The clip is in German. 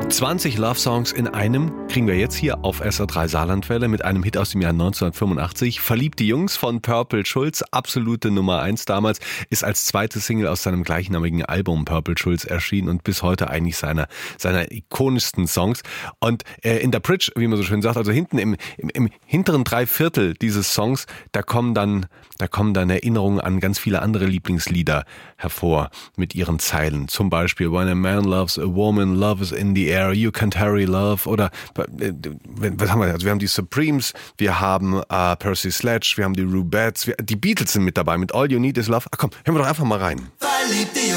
20 Love-Songs in einem kriegen wir jetzt hier auf SR3 Saarlandwelle mit einem Hit aus dem Jahr 1985. Verliebte Jungs von Purple Schulz, absolute Nummer 1 damals, ist als zweite Single aus seinem gleichnamigen Album Purple Schulz erschienen und bis heute eigentlich seiner ikonischsten Songs. Und in der Bridge, wie man so schön sagt, also hinten im hinteren Dreiviertel dieses Songs, da kommen dann Erinnerungen an ganz viele andere Lieblingslieder hervor mit ihren Zeilen. Zum Beispiel When a Man Loves a Woman, Love is in the Air, You Can't Hurry Love oder was haben wir? Also wir haben die Supremes, wir haben Percy Sledge, wir haben die Rubettes, die Beatles sind mit dabei mit All You Need Is Love. Ach komm, hören wir doch einfach mal rein.